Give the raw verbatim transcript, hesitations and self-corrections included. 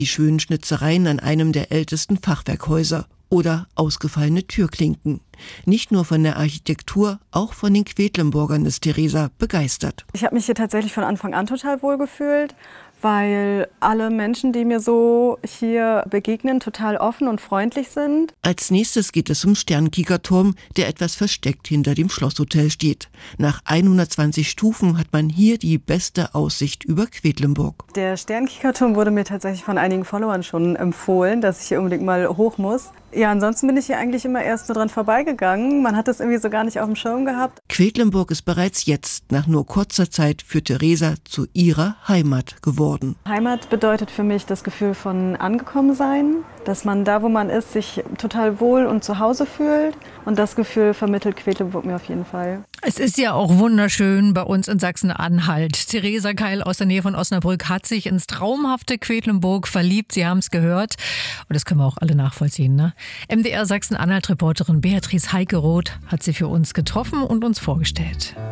die schönen Schnitzereien an einem der ältesten Fachwerkhäuser oder ausgefallene Türklinken. Nicht nur von der Architektur, auch von den Quedlinburgern ist Theresa begeistert. Ich habe mich hier tatsächlich von Anfang an total wohl gefühlt, weil alle Menschen, die mir so hier begegnen, total offen und freundlich sind. Als nächstes geht es zum Sternkiekerturm, der etwas versteckt hinter dem Schlosshotel steht. Nach hundertzwanzig Stufen hat man hier die beste Aussicht über Quedlinburg. Der Sternkiekerturm wurde mir tatsächlich von einigen Followern schon empfohlen, dass ich hier unbedingt mal hoch muss. Ja, ansonsten bin ich hier eigentlich immer erst nur dran vorbeigegangen. Man hat das irgendwie so gar nicht auf dem Schirm gehabt. Quedlinburg ist bereits jetzt, nach nur kurzer Zeit, für Theresa zu ihrer Heimat geworden. Heimat bedeutet für mich das Gefühl von angekommen sein, dass man da, wo man ist, sich total wohl und zu Hause fühlt. Und das Gefühl vermittelt Quedlinburg mir auf jeden Fall. Es ist ja auch wunderschön bei uns in Sachsen-Anhalt. Theresa Keil aus der Nähe von Osnabrück hat sich ins traumhafte Quedlinburg verliebt. Sie haben es gehört. Und das können wir auch alle nachvollziehen, ne? M D R Sachsen-Anhalt-Reporterin Beatrice Heike-Roth hat sie für uns getroffen und uns vorgestellt.